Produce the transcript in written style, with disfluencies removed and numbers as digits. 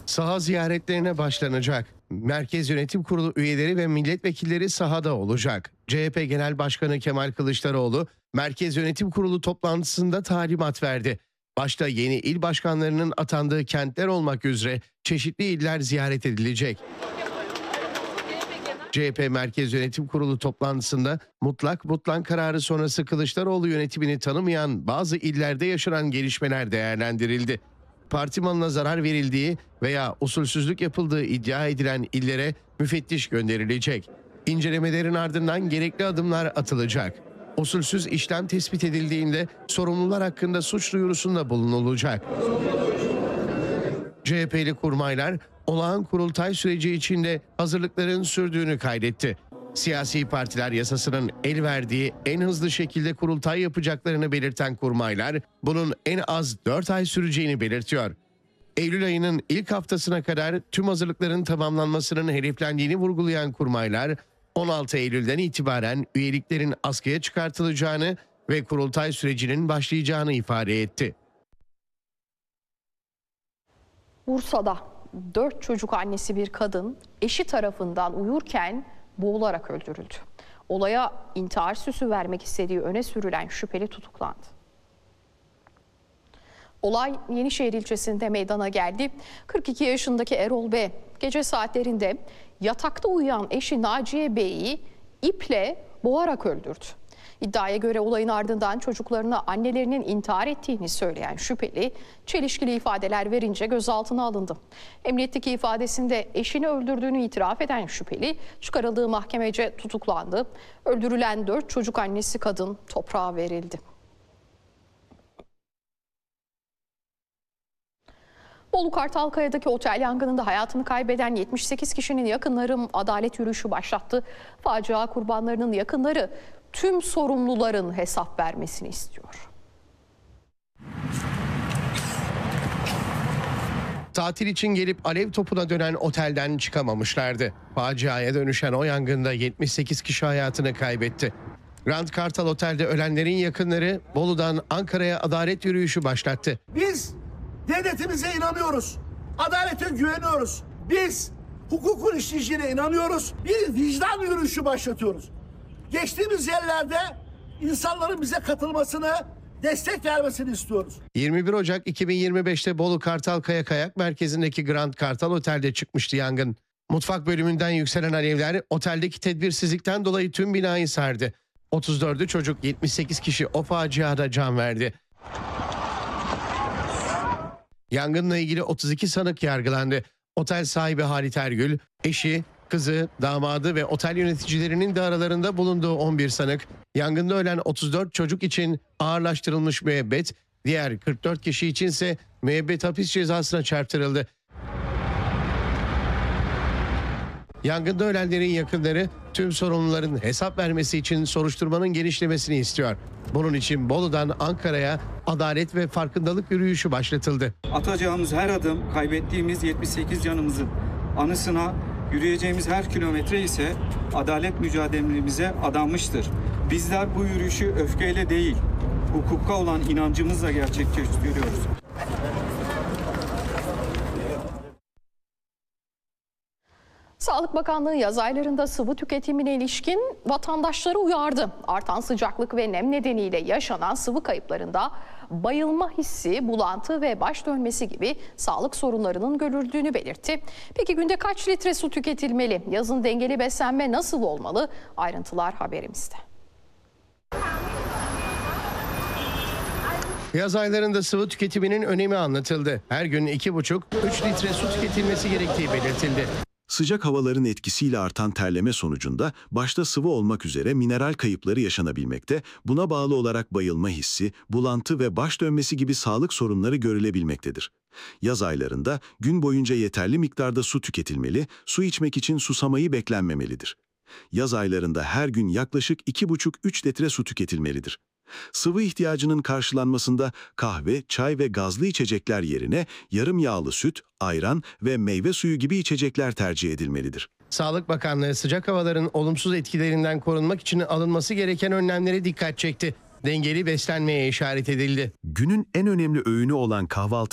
Saha ziyaretlerine başlanacak. Merkez Yönetim Kurulu üyeleri ve milletvekilleri sahada olacak. CHP Genel Başkanı Kemal Kılıçdaroğlu, Merkez Yönetim Kurulu toplantısında talimat verdi. Başta yeni il başkanlarının atandığı kentler olmak üzere çeşitli iller ziyaret edilecek. CHP Merkez Yönetim Kurulu toplantısında mutlak kararı sonrası Kılıçdaroğlu yönetimini tanımayan bazı illerde yaşanan gelişmeler değerlendirildi. Parti malına zarar verildiği veya usulsüzlük yapıldığı iddia edilen illere müfettiş gönderilecek. İncelemelerin ardından gerekli adımlar atılacak. Usulsüz işlem tespit edildiğinde sorumlular hakkında suç duyurusunda bulunulacak. CHP'li kurmaylar olağan kurultay süreci içinde hazırlıkların sürdüğünü kaydetti. Siyasi partiler yasasının el verdiği en hızlı şekilde kurultay yapacaklarını belirten kurmaylar bunun en az 4 ay süreceğini belirtiyor. Eylül ayının ilk haftasına kadar tüm hazırlıkların tamamlanmasının hedeflendiğini vurgulayan kurmaylar 16 Eylül'den itibaren üyeliklerin askıya çıkartılacağını ve kurultay sürecinin başlayacağını ifade etti. Bursa'da 4 çocuk annesi bir kadın eşi tarafından uyurken boğularak öldürüldü. Olaya intihar süsü vermek istediği öne sürülen şüpheli tutuklandı. Olay Yenişehir ilçesinde meydana geldi. 42 yaşındaki Erol B. gece saatlerinde yatakta uyuyan eşi Naciye Bey'i iple boğarak öldürdü. İddiaya göre olayın ardından çocuklarına annelerinin intihar ettiğini söyleyen şüpheli çelişkili ifadeler verince gözaltına alındı. Emniyetteki ifadesinde eşini öldürdüğünü itiraf eden şüpheli çıkarıldığı mahkemece tutuklandı. Öldürülen 4 çocuk annesi kadın toprağa verildi. Bolu Kartalkaya'daki otel yangınında hayatını kaybeden 78 kişinin yakınları adalet yürüyüşü başlattı. Facia kurbanlarının yakınları tüm sorumluların hesap vermesini istiyor. Tatil için gelip alev topuna dönen otelden çıkamamışlardı. Faciaya dönüşen o yangında 78 kişi hayatını kaybetti. Grand Kartal Otel'de ölenlerin yakınları Bolu'dan Ankara'ya adalet yürüyüşü başlattı. Biz devletimize inanıyoruz. Adalete güveniyoruz. Biz hukukun işleyişine inanıyoruz. Bir vicdan yürüyüşü başlatıyoruz. Geçtiğimiz yerlerde insanların bize katılmasını, destek vermesini istiyoruz. 21 Ocak 2025'te Bolu Kartalkaya Kayak Merkezi'ndeki Grand Kartal Otel'de çıkmıştı yangın. Mutfak bölümünden yükselen alevler oteldeki tedbirsizlikten dolayı tüm binayı sardı. 34'ü çocuk, 78 kişi o faciada can verdi. Yangınla ilgili 32 sanık yargılandı. Otel sahibi Halit Ergül, eşi, kızı, damadı ve otel yöneticilerinin de aralarında bulunduğu 11 sanık, yangında ölen 34 çocuk için ağırlaştırılmış müebbet, diğer 44 kişi içinse müebbet hapis cezasına çarptırıldı. Yangında ölenlerin yakınları tüm sorumluların hesap vermesi için soruşturmanın genişlemesini istiyor. Bunun için Bolu'dan Ankara'ya adalet ve farkındalık yürüyüşü başlatıldı. Atacağımız her adım kaybettiğimiz 78 canımızın anısına, yürüyeceğimiz her kilometre ise adalet mücadelemize adanmıştır. Bizler bu yürüyüşü öfkeyle değil, hukuka olan inancımızla gerçekleştiriyoruz. Sağlık Bakanlığı yaz aylarında sıvı tüketimine ilişkin vatandaşları uyardı. Artan sıcaklık ve nem nedeniyle yaşanan sıvı kayıplarında bayılma hissi, bulantı ve baş dönmesi gibi sağlık sorunlarının görüldüğünü belirtti. Peki günde kaç litre su tüketilmeli? Yazın dengeli beslenme nasıl olmalı? Ayrıntılar haberimizde. Yaz aylarında sıvı tüketiminin önemi anlatıldı. Her gün 2,5-3 litre su tüketilmesi gerektiği belirtildi. Sıcak havaların etkisiyle artan terleme sonucunda başta sıvı olmak üzere mineral kayıpları yaşanabilmekte, buna bağlı olarak bayılma hissi, bulantı ve baş dönmesi gibi sağlık sorunları görülebilmektedir. Yaz aylarında gün boyunca yeterli miktarda su tüketilmeli, su içmek için susamayı beklenmemelidir. Yaz aylarında her gün yaklaşık 2,5-3 litre su tüketilmelidir. Sıvı ihtiyacının karşılanmasında kahve, çay ve gazlı içecekler yerine yarım yağlı süt, ayran ve meyve suyu gibi içecekler tercih edilmelidir. Sağlık Bakanlığı sıcak havaların olumsuz etkilerinden korunmak için alınması gereken önlemlere dikkat çekti. Dengeli beslenmeye işaret edildi. Günün en önemli öğünü olan kahvaltı